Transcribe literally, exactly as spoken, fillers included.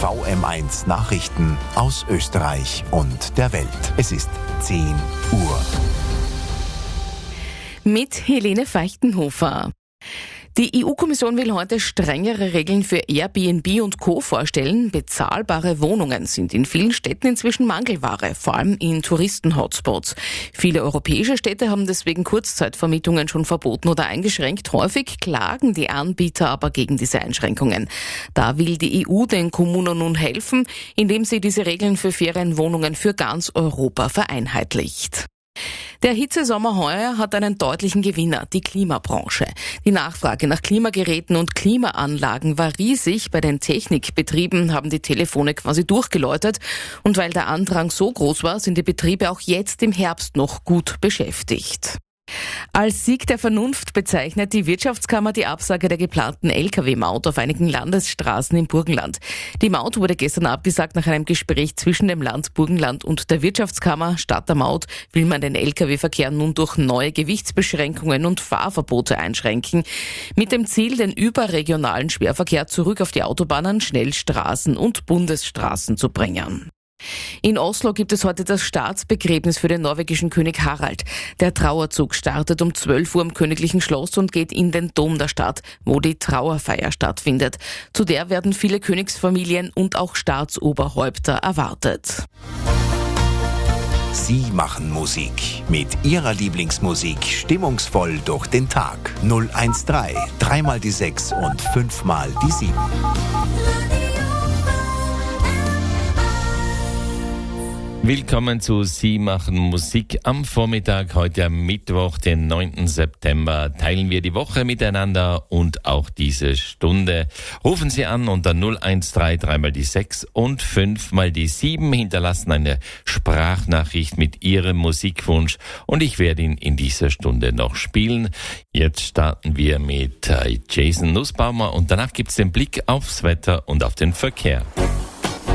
V M eins Nachrichten aus Österreich und der Welt. Es ist zehn Uhr. Mit Helene Feichtenhofer. Die E U-Kommission will heute strengere Regeln für Airbnb und Co. vorstellen. Bezahlbare Wohnungen sind in vielen Städten inzwischen Mangelware, vor allem in Touristen-Hotspots. Viele europäische Städte haben deswegen Kurzzeitvermietungen schon verboten oder eingeschränkt. Häufig klagen die Anbieter aber gegen diese Einschränkungen. Da will die E U den Kommunen nun helfen, indem sie diese Regeln für Ferienwohnungen für ganz Europa vereinheitlicht. Der Hitzesommer heuer hat einen deutlichen Gewinner, die Klimabranche. Die Nachfrage nach Klimageräten und Klimaanlagen war riesig. Bei den Technikbetrieben haben die Telefone quasi durchgeläutet. Und weil der Andrang so groß war, sind die Betriebe auch jetzt im Herbst noch gut beschäftigt. Als Sieg der Vernunft bezeichnet die Wirtschaftskammer die Absage der geplanten L K W-Maut auf einigen Landesstraßen im Burgenland. Die Maut wurde gestern abgesagt nach einem Gespräch zwischen dem Land Burgenland und der Wirtschaftskammer. Statt der Maut will man den L K W-Verkehr nun durch neue Gewichtsbeschränkungen und Fahrverbote einschränken. Mit dem Ziel, den überregionalen Schwerverkehr zurück auf die Autobahnen, Schnellstraßen und Bundesstraßen zu bringen. In Oslo gibt es heute das Staatsbegräbnis für den norwegischen König Harald. Der Trauerzug startet um zwölf Uhr am Königlichen Schloss und geht in den Dom der Stadt, wo die Trauerfeier stattfindet. Zu der werden viele Königsfamilien und auch Staatsoberhäupter erwartet. Sie machen Musik. Mit Ihrer Lieblingsmusik stimmungsvoll durch den Tag. null eins drei, dreimal die sechs und fünfmal die sieben. Willkommen zu Sie machen Musik. Am Vormittag, heute am Mittwoch, den neunten September, teilen wir die Woche miteinander und auch diese Stunde. Rufen Sie an unter null eins drei, dreimal die sechs und fünfmal die sieben, hinterlassen eine Sprachnachricht mit Ihrem Musikwunsch und ich werde ihn in dieser Stunde noch spielen. Jetzt starten wir mit Jason Nussbaumer und danach gibt's den Blick aufs Wetter und auf den Verkehr.